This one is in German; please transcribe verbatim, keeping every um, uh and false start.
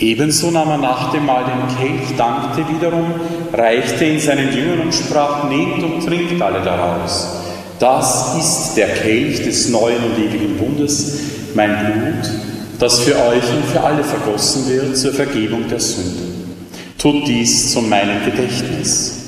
Ebenso nahm er nach dem Mahl den Kelch, dankte wiederum, reichte ihn seinen Jüngern und sprach: Nehmt und trinkt alle daraus. Das ist der Kelch des neuen und ewigen Bundes, mein Blut, das für euch und für alle vergossen wird zur Vergebung der Sünden. Tut dies zu meinem Gedächtnis.